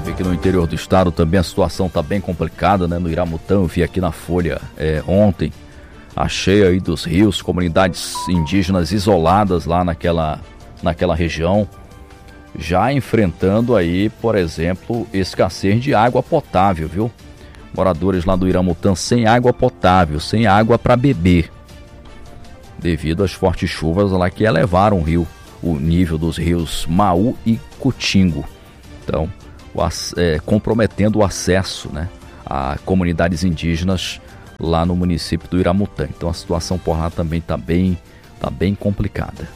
Aqui no interior do estado também a situação está bem complicada, né? No Iramutã, eu vi aqui na Folha ontem a cheia aí dos rios, comunidades indígenas isoladas lá naquela região, já enfrentando aí, por exemplo, escassez de água potável, viu? Moradores lá do Iramutã sem água potável, sem água para beber, devido às fortes chuvas lá que elevaram o nível dos rios Maú e Cutingo. Então, comprometendo o acesso, né, a comunidades indígenas lá no município do Iramutã. Então a situação por lá também está bem complicada.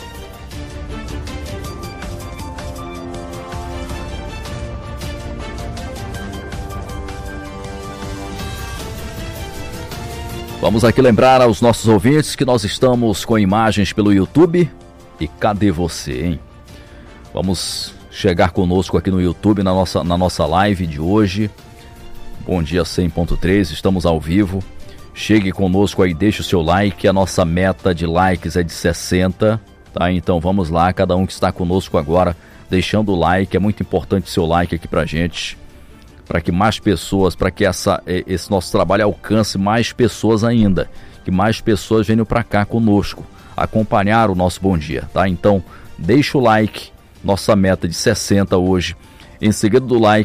Vamos aqui lembrar aos nossos ouvintes que nós estamos com imagens pelo YouTube. E cadê você, hein? Vamos chegar conosco aqui no YouTube, na nossa live de hoje. Bom dia 100.3, estamos ao vivo. Chegue conosco aí, deixe o seu like. A nossa meta de likes é de 60, tá? Então vamos lá, cada um que está conosco agora, deixando o like. É muito importante o seu like aqui pra gente, para que mais pessoas, para que esse nosso trabalho alcance mais pessoas ainda, que mais pessoas venham para cá conosco, acompanhar o nosso Bom Dia, tá? Então, deixa o like, nossa meta de 60 hoje. Em seguida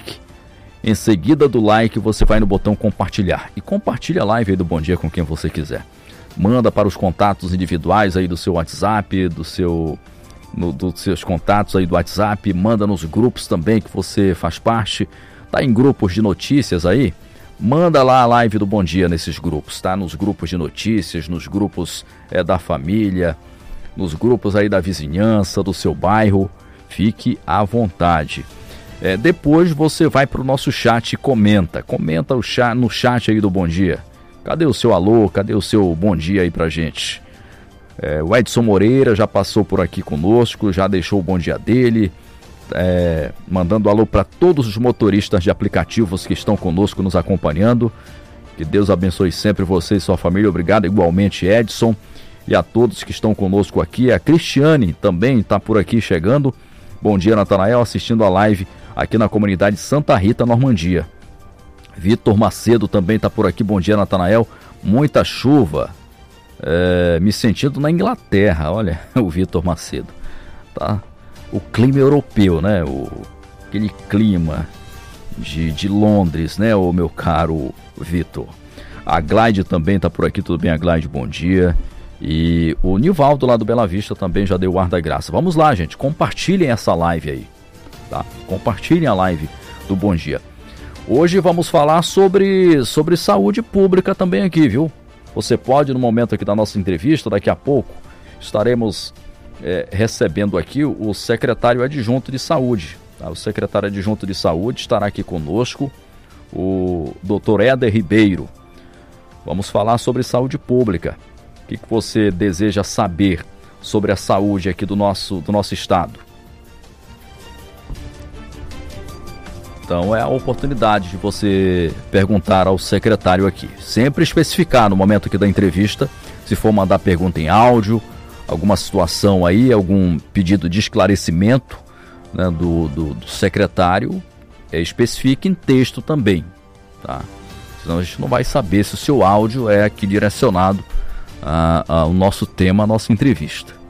do like, você vai no botão compartilhar e compartilha a live aí do Bom Dia com quem você quiser. Manda para os contatos individuais aí do seu WhatsApp, dos seus contatos aí do WhatsApp, manda nos grupos também que você faz parte. Tá em grupos de notícias aí? Manda lá a live do Bom Dia nesses grupos, tá? Nos grupos de notícias, nos grupos da família, nos grupos aí da vizinhança, do seu bairro. Fique à vontade. Depois você vai para o nosso chat e comenta no chat aí do Bom Dia. Cadê o seu alô? Cadê o seu bom dia aí pra gente? O Edson Moreira já passou por aqui conosco, já deixou o bom dia dele. Mandando alô para todos os motoristas de aplicativos que estão conosco nos acompanhando. Que Deus abençoe sempre você e sua família. Obrigado igualmente, Edson, e a todos que estão conosco aqui. A Cristiane também está por aqui chegando. Bom dia, Natanael, assistindo a live aqui na comunidade Santa Rita, Normandia. Vitor Macedo também está por aqui. Bom dia, Natanael. Muita chuva, me sentindo na Inglaterra. Olha o Vitor Macedo, tá? O clima europeu, né? Aquele clima de Londres, né, o meu caro Vitor. A Gleide também está por aqui, tudo bem, a Gleide, bom dia. E o Nivaldo lá do Bela Vista também já deu o ar da graça. Vamos lá, gente, compartilhem essa live aí, tá? Compartilhem a live do Bom Dia. Hoje vamos falar sobre saúde pública também aqui, viu? Você pode, no momento aqui da nossa entrevista, daqui a pouco, estaremos recebendo aqui o secretário adjunto de saúde, tá? O secretário adjunto de saúde estará aqui conosco, o Dr. Éder Ribeiro. Vamos falar sobre saúde pública. O que você deseja saber sobre a saúde aqui do nosso estado? Então é a oportunidade de você perguntar ao secretário aqui. Sempre especificar no momento aqui da entrevista, se for mandar pergunta em áudio, alguma situação aí, algum pedido de esclarecimento, né, do secretário, especifique em texto também, tá? Senão a gente não vai saber se o seu áudio é aqui direcionado ao nosso tema, à nossa entrevista.